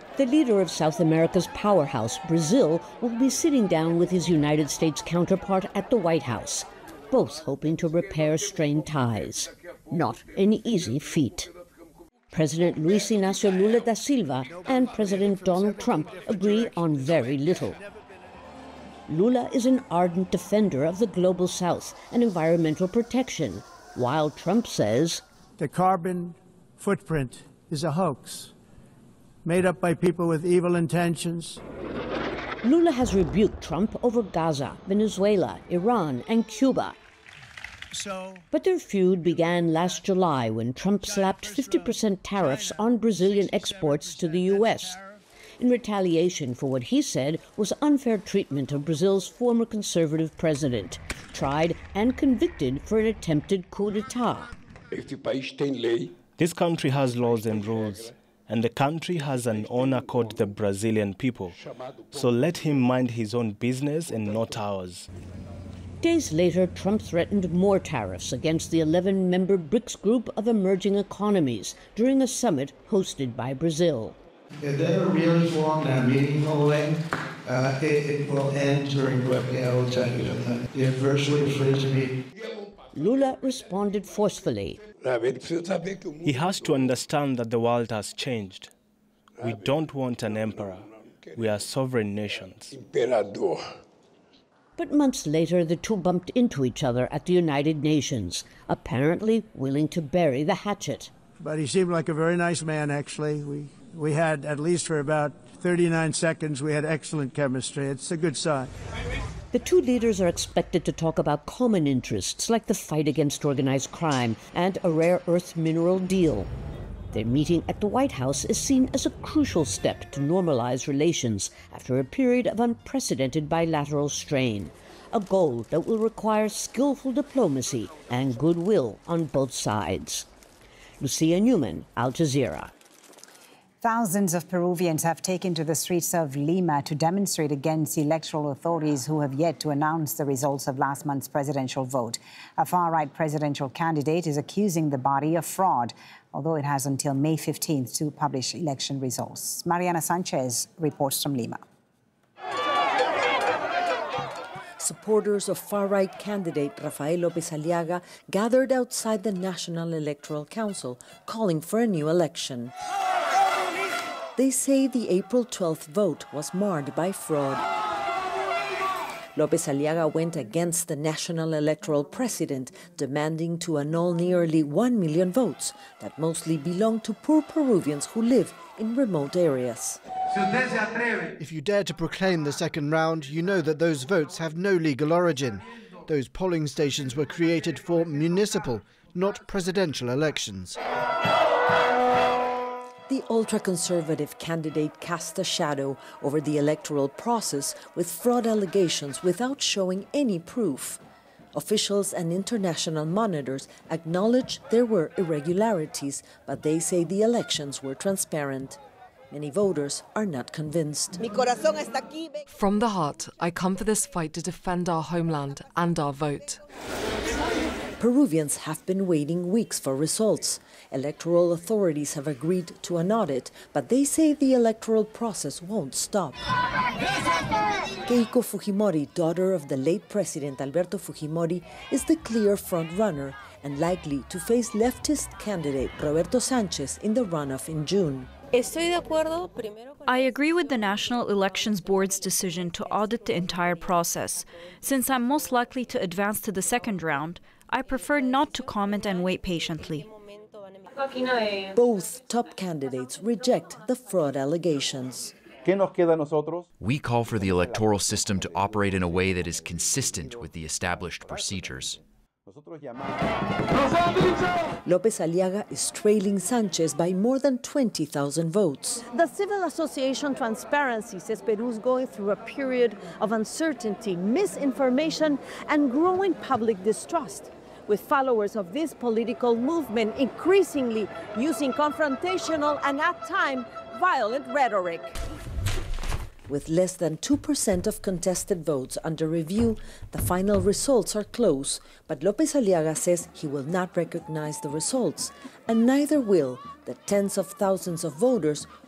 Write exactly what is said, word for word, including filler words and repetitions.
The leader of South America's powerhouse, Brazil, will be sitting down with his United States counterpart at the White House, both hoping to repair strained ties. Not an easy feat. President Luis Inácio Lula da Silva and President Donald Trump agree on very little. Lula is an ardent defender of the Global South and environmental protection, while Trump says the carbon footprint is a hoax, made up by people with evil intentions. Lula has rebuked Trump over Gaza, Venezuela, Iran, and Cuba. So, but their feud began last July when Trump slapped fifty percent tariffs on Brazilian exports to the U S in retaliation for what he said was unfair treatment of Brazil's former conservative president, tried and convicted for an attempted coup d'etat. This country has laws and rules, and the country has an honor called the Brazilian people. So let him mind his own business and not ours. Days later, Trump threatened more tariffs against the eleven-member BRICS group of emerging economies during a summit hosted by Brazil. If they ever really form that meaningful way, uh, it, it will end during Brooklyn, I will tell you that. The adversary free to me. Lula responded forcefully. He has to understand that the world has changed. We don't want an emperor. We are sovereign nations. But months later, the two bumped into each other at the United Nations, apparently willing to bury the hatchet. But he seemed like a very nice man, actually. We, we had, at least for about thirty-nine seconds, we had excellent chemistry. It's a good sign. The two leaders are expected to talk about common interests like the fight against organized crime and a rare earth mineral deal. Their meeting at the White House is seen as a crucial step to normalize relations after a period of unprecedented bilateral strain, a goal that will require skillful diplomacy and goodwill on both sides. Lucia Newman, Al Jazeera. Thousands of Peruvians have taken to the streets of Lima to demonstrate against electoral authorities who have yet to announce the results of last month's presidential vote. A far-right presidential candidate is accusing the body of fraud, although it has until May fifteenth to publish election results. Mariana Sanchez reports from Lima. Supporters of far-right candidate Rafael López Aliaga gathered outside the National Electoral Council, calling for a new election. They say the April twelfth vote was marred by fraud. López Aliaga went against the national electoral president, demanding to annul nearly one million votes that mostly belong to poor Peruvians who live in remote areas. If you dare to proclaim the second round, you know that those votes have no legal origin. Those polling stations were created for municipal, not presidential elections. The ultra-conservative candidate cast a shadow over the electoral process with fraud allegations without showing any proof. Officials and international monitors acknowledge there were irregularities, but they say the elections were transparent. Many voters are not convinced. From the heart, I come for this fight to defend our homeland and our vote. Peruvians have been waiting weeks for results. Electoral authorities have agreed to an audit, but they say the electoral process won't stop. Keiko Fujimori, daughter of the late President Alberto Fujimori, is the clear front-runner and likely to face leftist candidate Roberto Sanchez in the runoff in June. I agree with the National Elections Board's decision to audit the entire process. Since I'm most likely to advance to the second round, I prefer not to comment and wait patiently. Both top candidates reject the fraud allegations. We call for the electoral system to operate in a way that is consistent with the established procedures. López Aliaga is trailing Sanchez by more than twenty thousand votes. The civil association Transparency says Peru is going through a period of uncertainty, misinformation, and growing public distrust, with followers of this political movement increasingly using confrontational and, at times, violent rhetoric. With less than two percent of contested votes under review, the final results are close, but López Aliaga says he will not recognize the results, and neither will the tens of thousands of voters